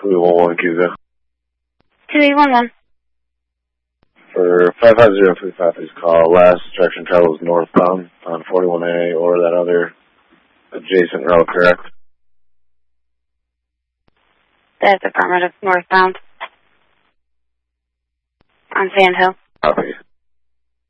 2811 Cusa. 2811. For 55035, please call. Last direction travel is northbound on 41A or that other adjacent road, correct? That's affirmative. Northbound. On Sand Hill. Copy.